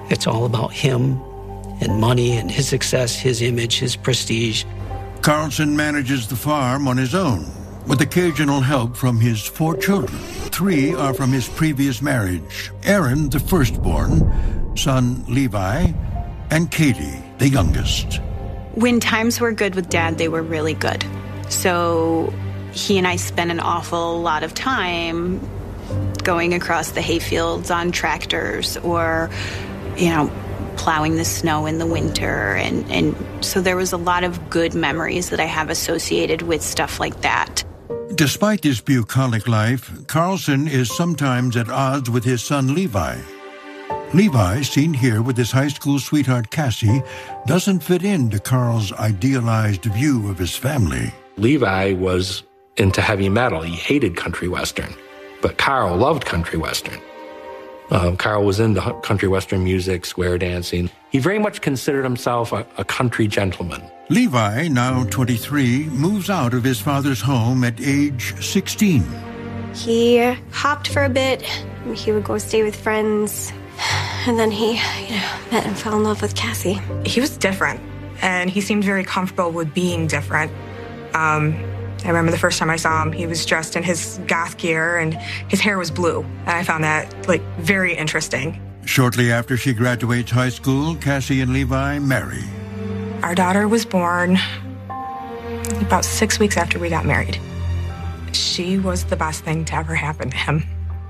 It's all about him and money and his success, his image, his prestige. Carlson manages the farm on his own, with occasional help from his 4 children. 3 are from his previous marriage: Aaron, the firstborn, son Levi, and Katie, the youngest. When times were good with Dad, they were really good. So he and I spent an awful lot of time going across the hayfields on tractors or, plowing the snow in the winter. And so there was a lot of good memories that I have associated with stuff like that. Despite this bucolic life, Carlson is sometimes at odds with his son Levi. Levi, seen here with his high school sweetheart Cassie, doesn't fit into Carl's idealized view of his family. Levi was into heavy metal. He hated country western, but Carl loved country western. Carl was into country western music, square dancing. He very much considered himself a country gentleman. Levi, now 23, moves out of his father's home at age 16. He hopped for a bit. He would go stay with friends. And then he, met and fell in love with Cassie. He was different, and he seemed very comfortable with being different. I remember the first time I saw him, he was dressed in his goth gear and his hair was blue. And I found that, very interesting. Shortly after she graduates high school, Cassie and Levi marry. Our daughter was born about 6 weeks after we got married. She was the best thing to ever happen to him.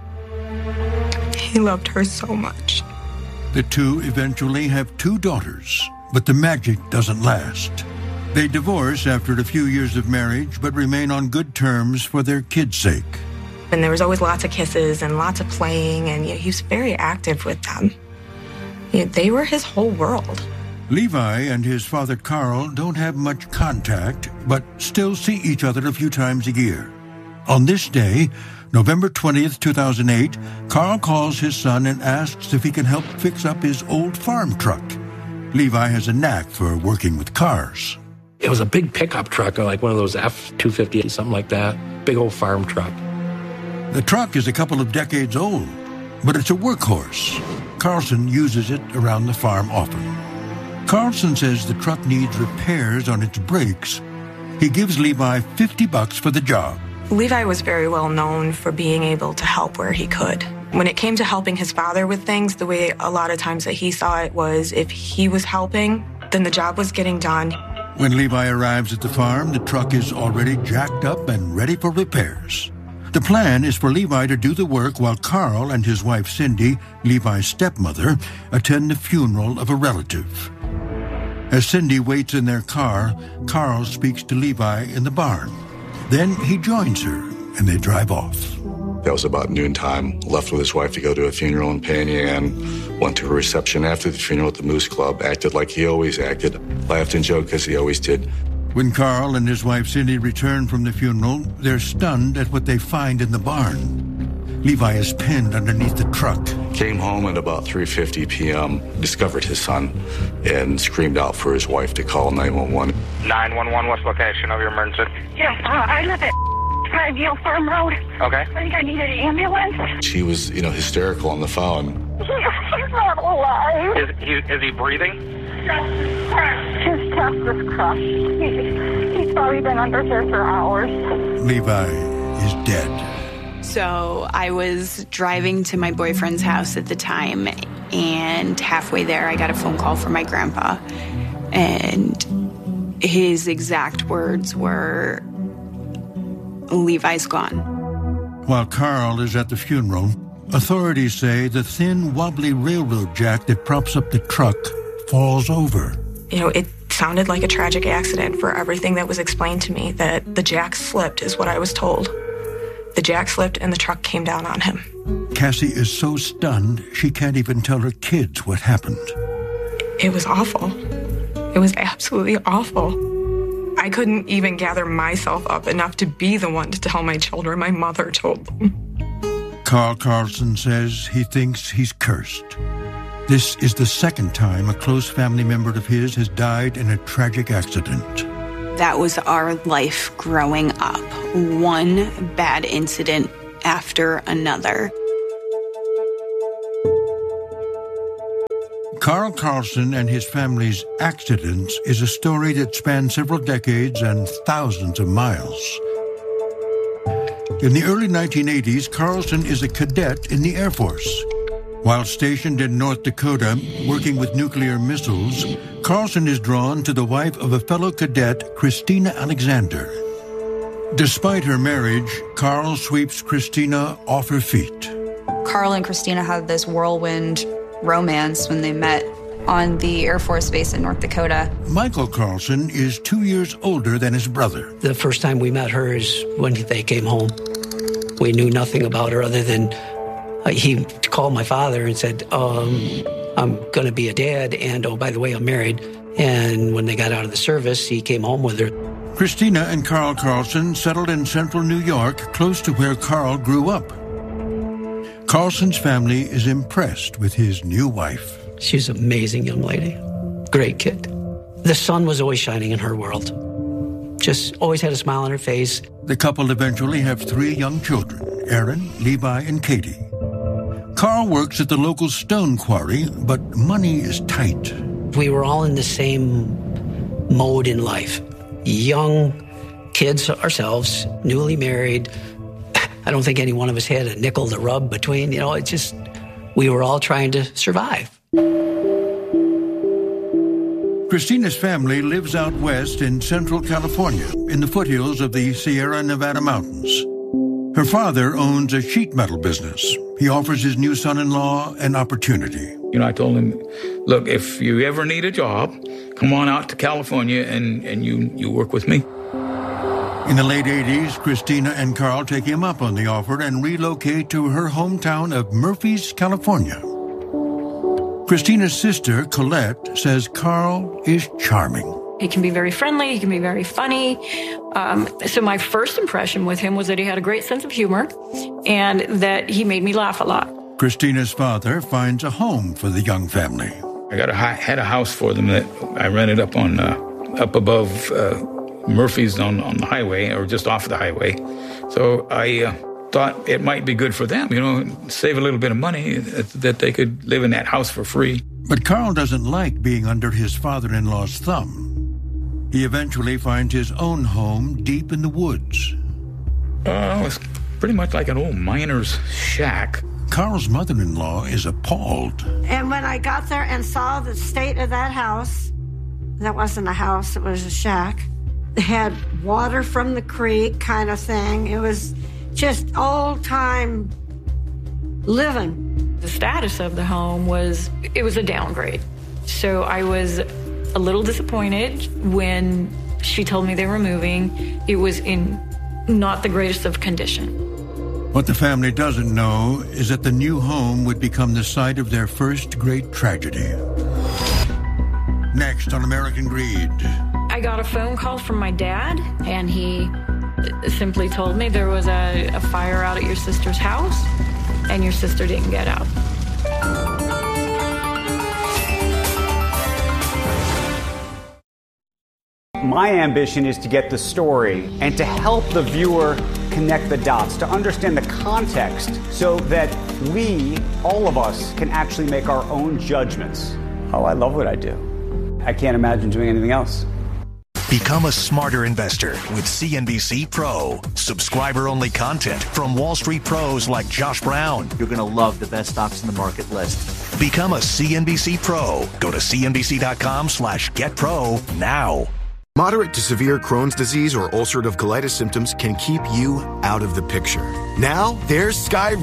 He loved her so much. The two eventually have 2 daughters, but the magic doesn't last. They divorce after a few years of marriage, but remain on good terms for their kids' sake. And there was always lots of kisses and lots of playing, and he was very active with them. They were his whole world. Levi and his father Carl don't have much contact, but still see each other a few times a year. On this day, November 20th, 2008, Carl calls his son and asks if he can help fix up his old farm truck. Levi has a knack for working with cars. It was a big pickup truck, like one of those F-250, something like that. Big old farm truck. The truck is a couple of decades old, but it's a workhorse. Carlson uses it around the farm often. Carlson says the truck needs repairs on its brakes. He gives Levi $50 for the job. Levi was very well known for being able to help where he could. When it came to helping his father with things, the way a lot of times that he saw it was if he was helping, then the job was getting done. When Levi arrives at the farm, the truck is already jacked up and ready for repairs. The plan is for Levi to do the work while Carl and his wife Cindy, Levi's stepmother, attend the funeral of a relative. As Cindy waits in their car, Carl speaks to Levi in the barn. Then he joins her, and they drive off. That was about noontime. Left with his wife to go to a funeral in Penny Ann. Went to a reception after the funeral at the Moose Club. Acted like he always acted. Laughed and joked as he always did. When Carl and his wife Cindy return from the funeral, they're stunned at what they find in the barn. Levi is pinned underneath the truck. Came home at about 3:50 p.m., discovered his son, and screamed out for his wife to call 911. 911, what's location of your emergency? Yes, I live at 5 Yale Farm Road. Okay. I think I need an ambulance. She was, hysterical on the phone. He's not alive. Is he breathing? His chest is crushed. He's probably been under here for hours. Levi is dead. So I was driving to my boyfriend's house at the time, and halfway there I got a phone call from my grandpa. And his exact words were, Levi's gone. While Carl is at the funeral, authorities say the thin, wobbly railroad jack that props up the truck falls over. It sounded like a tragic accident for everything that was explained to me, that the jack slipped is what I was told. The jack slipped and the truck came down on him. Cassie is so stunned she can't even tell her kids what happened. It was awful. It was absolutely awful. I couldn't even gather myself up enough to be the one to tell my children. My mother told them. Carl Carlson says he thinks he's cursed. This is the second time a close family member of his has died in a tragic accident. That was our life growing up. One bad incident after another. Carl Carlson and his family's accidents is a story that spans several decades and thousands of miles. In the early 1980s, Carlson is a cadet in the Air Force. While stationed in North Dakota, working with nuclear missiles, Carlson is drawn to the wife of a fellow cadet, Christina Alexander. Despite her marriage, Carl sweeps Christina off her feet. Carl and Christina had this whirlwind romance when they met on the Air Force Base in North Dakota. Michael Carlson is 2 years older than his brother. The first time we met her is when they came home. We knew nothing about her other than he called my father and said, I'm going to be a dad, and oh, by the way, I'm married. And when they got out of the service, he came home with her. Christina and Carl Carlson settled in central New York, close to where Carl grew up. Carlson's family is impressed with his new wife. She's an amazing young lady. Great kid. The sun was always shining in her world. Just always had a smile on her face. The couple eventually have 3 young children, Aaron, Levi, and Katie. Carl works at the local stone quarry, but money is tight. We were all in the same mode in life. Young kids ourselves, newly married. I don't think any one of us had a nickel to rub between. We were all trying to survive. Christina's family lives out west in central California, in the foothills of the Sierra Nevada mountains. Her father owns a sheet metal business. He offers his new son-in-law an opportunity. I told him, look, if you ever need a job, come on out to California and you work with me. In the late 80s, Christina and Carl take him up on the offer and relocate to her hometown of Murphys, California. Christina's sister, Colette, says Carl is charming. He can be very friendly. He can be very funny. So my first impression with him was that he had a great sense of humor and that he made me laugh a lot. Christina's father finds a home for the young family. I had a house for them that I rented up above Murphy's on the highway, or just off the highway. So I thought it might be good for them, save a little bit of money, that they could live in that house for free. But Carl doesn't like being under his father-in-law's thumb. He eventually finds his own home deep in the woods. It's pretty much like an old miner's shack. Carl's mother-in-law is appalled. And when I got there and saw the state of that house, that wasn't a house, it was a shack. It had water from the creek kind of thing. It was just old-time living. The status of the home was a downgrade. So I was a little disappointed when she told me they were moving. It was in not the greatest of condition. What the family doesn't know is that the new home would become the site of their first great tragedy. Next on American Greed. I got a phone call from my dad, and he simply told me there was a fire out at your sister's house, and your sister didn't get out. My ambition is to get the story and to help the viewer connect the dots, to understand the context so that we, all of us, can actually make our own judgments. Oh, I love what I do. I can't imagine doing anything else. Become a smarter investor with CNBC Pro. Subscriber-only content from Wall Street pros like Josh Brown. You're going to love the best stocks in the market list. Become a CNBC Pro. Go to cnbc.com/getpro now. Moderate to severe Crohn's disease or ulcerative colitis symptoms can keep you out of the picture. Now, there's Sky